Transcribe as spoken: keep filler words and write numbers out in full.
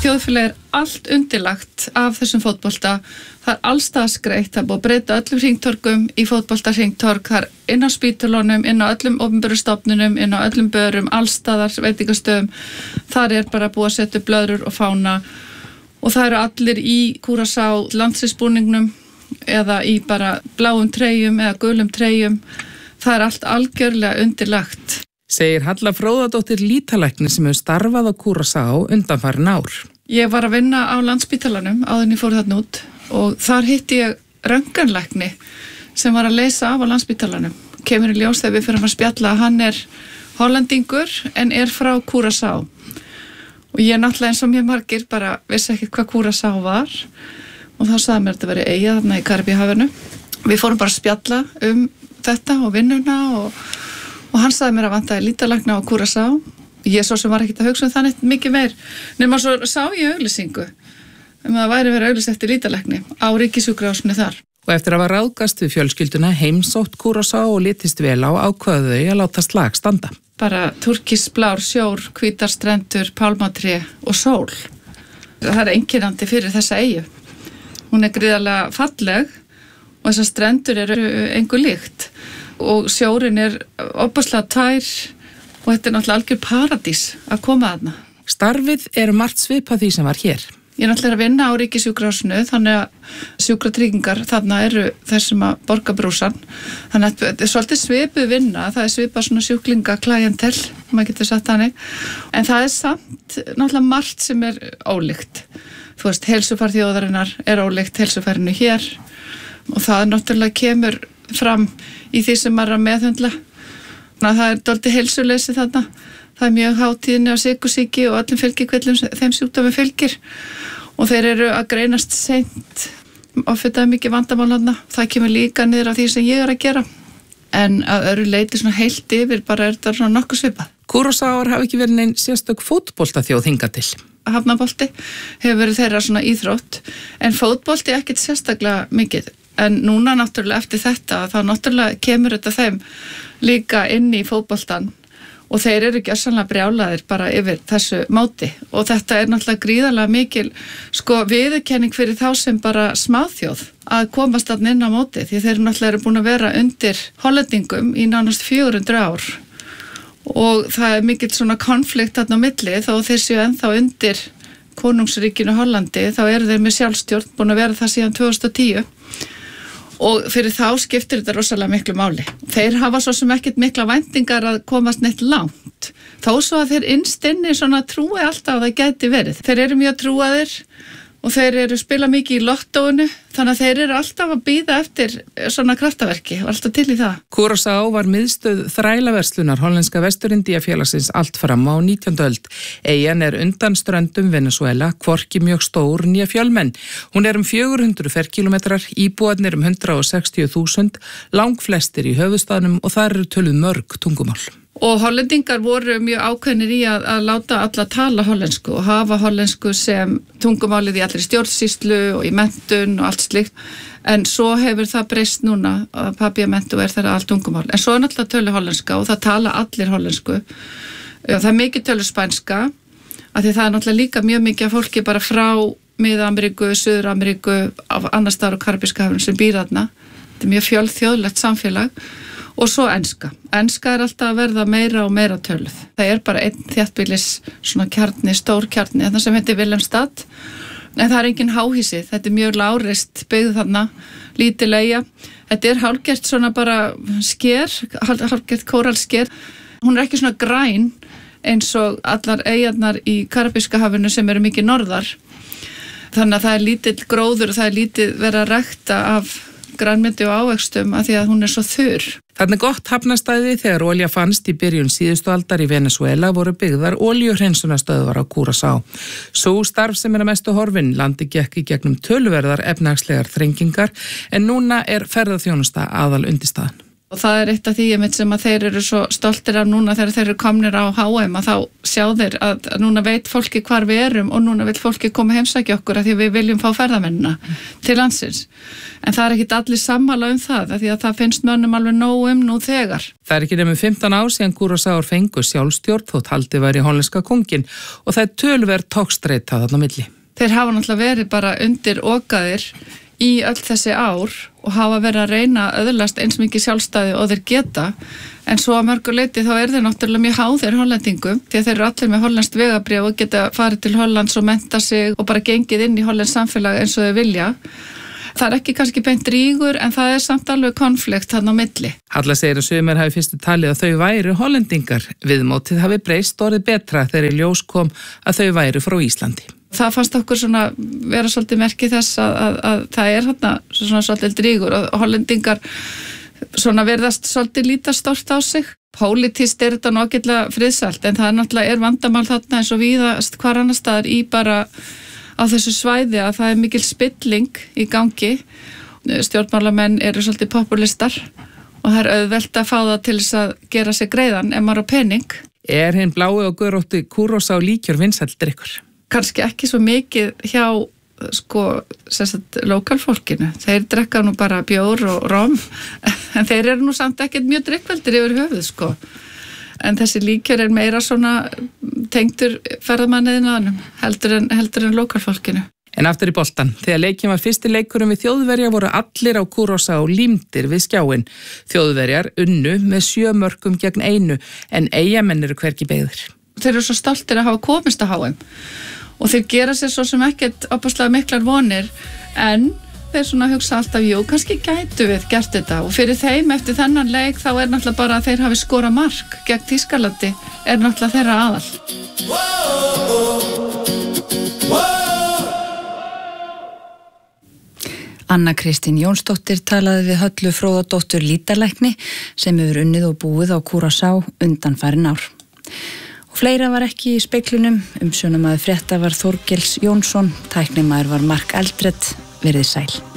þjóðfélag er allt undirlagt af þessum fótbolta. Það er allstaðar skreitt, það er búið að breyta öllum hringtorgum í fótbolta hringtorg, það er inn á spítulunum, inn á öllum opinberu stofnunum, inn á öllum börum, allstaðar veitingastöðum. Þar er bara búið að setja blöðrur og fána og það eru allir í Curaçao landsliðsbúningnum eða í bara bláum treyjum eða gulum treyjum. Það er allt algjörlega undirlagt. Segir Halla Fróðadóttir lítalæknir sem hefur starfað á Curaçao undanfarin ár. Ég var að vinna á Landspítalanum áður en ég fór þarna út og þar hitti ég röntgenlækni sem var að leysa af á Landspítalanum. Kemur í ljós þegar við fyrir að spjalla að hann er hollendingur en er frá Curaçao. Og ég náttúrulega eins og mjög margir bara vissi ekki hvað Curaçao var og þá sagði mér að þetta veri eyja þarna í Karibíuhafinu. Við fórum bara að spjalla um þetta og vinnuna og Og hann sagði mér að vantaði lítalækna á Curaçao. Ég svo sem var ekkert að hugsa um þannig mikið meir. Nefnum svo sá ég auglýsingu um að það væri verið auglýst eftir lítalækni á ríkissjúkrahúsinu þar. Og eftir að hafa ráðgast við fjölskylduna heimsótt Curaçao og litist vel á ákváðu þau að láta slag standa. Bara turkisblár sjór, hvítar strendur, pálmatré og sól. Það er einkennandi fyrir þessa eyju. Hún er gríðarlega falleg og þessar strendur eru engu líkt. Og sjórin er opaslega tær og þetta er náttúrulega algjör paradís að koma þarna. Starfið er margt svipað því sem var hér. Ég er náttúrulega að vinna á ríkissjúkrahúsinu þannig að sjúkratryggingar þarna eru þessum að borga brúsan. Þannig að þetta er svolítið svipuð vinna, það er svipað svona sjúklinga klientel, maður getur sagt þannig. En það er samt náttúrulega margt sem er ólíkt. Þú veist, heilsufar þjóðarinnar er ólíkt heilsufarinu hér og það náttúrulega kemur fram í því sem maður er að meðhöndla. Það er dálítið heilsuleysi þarna. Það er mjög hátíðinni á sykursýki og öllum fylgikvillum þeim sjúkdómi fylgir og þeir eru að greinast seint. Offita er mikið vandamál þarna. Það kemur líka niður á því sem ég er að gera. En að öðru leyti svona heilt yfir bara er þetta svona nokkuð svipað. Curaçaoar hafa ekki verið nein sérstök fótboltaþjóð hingað til. Hafnabolti hefur verið þeirra svona íþrótt en fótbolti ekkert sérstaklega mikið. En núna náttúrulega eftir þetta, þá náttúrulega kemur þetta þeim líka inn í fótboltan og þeir eru gjörsamlega brjálaðir bara yfir þessu móti og þetta er náttúrulega gríðarlega mikil sko viðurkenning fyrir þá sem bara smáþjóð að komast þarna inn á móti því þeir náttúrulega eru búin að vera undir hollendingum í nánast fjögur hundruð ár og það er mikill svona konflikt þarna á milli þó þeir séu ennþá undir konungsríkinu Hollandi þá eru þeir með sjálfstjórn búin að vera það síðan tvö þúsund og tíu. Og fyrir þá skiptir þetta rosalega miklu máli. Þeir hafa svo sem ekkert mikla væntingar að komast neitt langt. Þó svo að þeir innst inni svona trúi alltaf að það gæti verið. Þeir eru mjög trúaðir og þeir eru spila mikið í lottóinu þannig að þeir eru alltaf að bíða eftir svona kraftaverki og alltaf til í það. Curaçao var miðstöð þrælaverslunar hollenska Vesturindíafélagsins allt fram á nítjándu öld. Eyjan er undan ströndum Venezuela, hvorki mjög stór né fjölmenn. Hún er um fjögur hundruð ferkílómetrar, íbúarnir um hundrað og sextíu þúsund, langflestir í höfuðstaðnum og þar eru töluð mörg tungumál. Og hollendingar voru mjög ákveðnir í að, að láta alla tala hollensku og hafa hollensku sem tungumálið í allri stjórnsýslu og í menntun og allt slíkt. En svo hefur það breyst núna að papíamentu er þeirra allt tungumál. En svo er náttúrulega tölu hollenska og það tala allir hollensku. Það er mikið tölu spænska af því það er náttúrulega líka mjög mikið af fólki bara frá Mið-Ameríku, Suður-Ameríku, af annar staðar á Karibíska hafinu sem býr þarna. Þetta er mjög fjölþjóðlegt samfélag. Og svo enska. Enska er alltaf að verða meira og meira töluð. Það er bara einn þéttbýlis svona kjarni, stór kjarni, þetta sem heitir Wilhelmstad. En það er engin háhýsi. Þetta er mjög lágreist byggð þarna, lítil eyja. Þetta er hálfgert svona bara sker, hálfgert kóralsker. Hún er ekki svona græn eins og allar eyjarnar í Karibíska hafinu sem eru mikið norðar. Þannig að það er lítill gróður og það er lítið verið að rækta af grænmeti og ávextum af því að hún er svo þurr. Þarna gott hafnastæði þegar olja fannst í byrjun síðustu aldar í Venezuela voru byggðar oljuhreinsunarstöðvar á Curaçao. Sú starf sem er að mestu horfin landi gekk í gegnum töluverðar efnahagslegar þrengingar en núna er ferðaþjónusta aðal undirstaðan. Og það er eitt af því einmitt sem að þeir eru svo stoltir af núna þegar þeir eru komnir á H M að þá sjá þeir að núna veit fólki hvar við erum og núna vil fólki koma heimsækja okkur að því að við viljum fá ferðamennina til landsins. En það er ekkit allir sammála um það að því að það finnst mönnum alveg nóg um nú þegar. Það er ekki nefnum fimmtán ár síðan Curaçao fengu sjálfstjórn þótt haldið væri hollenska kónginn og það er töluvert togstreita þarna á milli. Þeir hafa náttúrulega verið bara undir okaðir í öll þessi ár og hafa verið að reyna að öðlast eins mikið sjálfstæði og þeir geta, en svo að mörgu leyti þá er þeir náttúrulega mjög háðir hollendingum því að þeir eru allir með hollenskt vegabréf og geta farið til Hollands og mennta sig og bara gengið inn í hollenskt samfélag eins og þau vilja. Það er ekki kannski beint rígur en það er samt alveg konflikt þarna á milli. Halla segir að sumir hafi fyrstu talið að þau væru hollendingar. Viðmótið hafi breyst orðið betra þegar í ljós kom að þau væru frá Íslandi. Það fannst okkur svona vera svolítið merkið þess að, að, að það er hérna svona svolítið rígur og hollendingar svona verðast svolítið líta stórt á sig. Pólitískt er þetta nokkilega friðsælt en það er náttúrulega er vandamál þarna eins og víðast hvar annar staðar í bara á þessu svæði að það er mikil spilling í gangi. Stjórnmálamenn eru svolítið populistar og það er auðvelt að fá það til þess að gera sig greiðan ef maður á pening. Er hinn blái og görótti Curaçao líkjör vinsældir ykkur? Kannski ekki svo mikið hjá sko, sérstætt lokalfólkinu. Þeir drekka nú bara bjór og rom, en þeir eru nú samt ekkert mjög drikkveldir yfir höfuð, sko. En þessi líkjör er meira svona tengdur ferðamanniðinaðanum, heldur en, heldur en lokalfólkinu. En aftur í boltan, þegar leikinn var fyrsti leikurum við Þjóðverja voru allir á Curaçao límdir við skjáin. Þjóðverjar unnu með sjö mörkum gegn einu, en Eyjamenn eru hvergi beygðir. Þeir eru svo stoltir að hafa komist að H M og þeir gera sér svo sem ekkert opaslega miklar vonir en þeir svona hugsa alltaf, jú, kannski gætu við gert þetta og fyrir þeim eftir þennan leik þá er náttúrulega bara að þeir hafi skorað mark gegn Þýskalandi er náttúrulega þeirra aðal. Anna Kristín Jónsdóttir talaði við Höllu Fróðadóttur lítarlækni sem hefur unnið og búið á Curaçao undanfarin ár. Fleira var ekki í speglinum, umsjónamaður frétta var Þorgils Jónsson, tæknimaður var Mark Eldred, verið sæl.